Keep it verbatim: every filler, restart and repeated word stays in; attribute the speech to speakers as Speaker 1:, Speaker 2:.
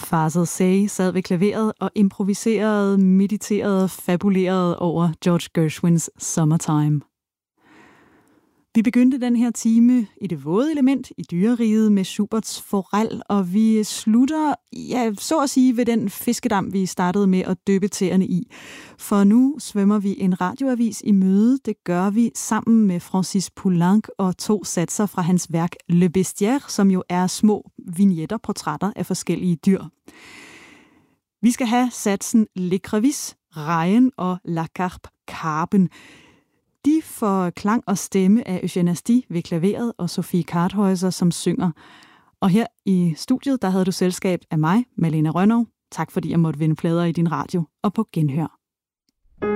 Speaker 1: Fazel Say sad ved klaveret og improviserede, mediterede, fabulerede over George Gershwins Summertime. Vi begyndte den her time i det våde element i dyreriget med Schuberts Forel, og vi slutter, ja, så at sige, ved den fiskedam, vi startede med at døbe tæerne i. For nu svømmer vi en radioavis i møde. Det gør vi sammen med Francis Poulenc og to satser fra hans værk Le Bestiaire, som jo er små vignetter, portrætter af forskellige dyr. Vi skal have satsen Le Crevis, Rejen og La Carpe, Karpen. De får klang og stemme af Eugène Asti ved klaveret og Sofie Karthäuser, som synger. Og her i studiet, der havde du selskab af mig, Malene Rønnow. Tak fordi jeg måtte vinde plader i din radio, og på genhør.